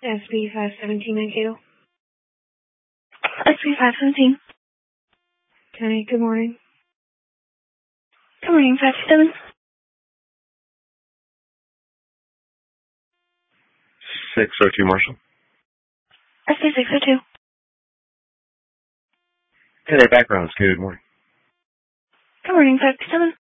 SB 517 Mankato. SB 517. Okay, good morning. Good morning, 527. 602 Marshall. SB 602. Hey there, backgrounds. Good morning. Good morning, 527.